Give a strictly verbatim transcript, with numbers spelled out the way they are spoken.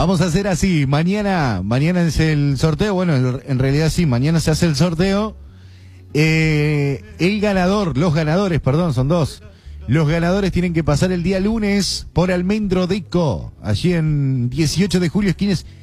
Vamos a hacer así, mañana, mañana es el sorteo, bueno, en realidad sí, mañana se hace el sorteo. Eh, el ganador, los ganadores, perdón, son dos. Los ganadores tienen que pasar el día lunes por Almendro Deco, allí en dieciocho de julio, esquinas